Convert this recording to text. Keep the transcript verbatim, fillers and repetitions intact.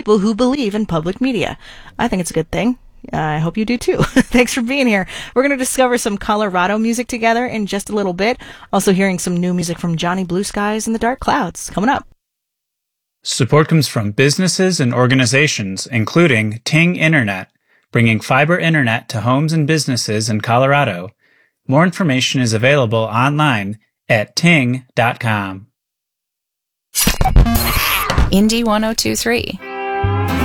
people who believe in public media. I think it's a good thing. Uh, I hope you do too. Thanks for being here. We're going to discover some Colorado music together in just a little bit. Also hearing some new music from Johnny Blue Skies and the Dark Clouds coming up. Support comes from businesses and organizations, including Ting Internet, bringing fiber internet to homes and businesses in Colorado. More information is available online at ting dot com. Indy one oh two three.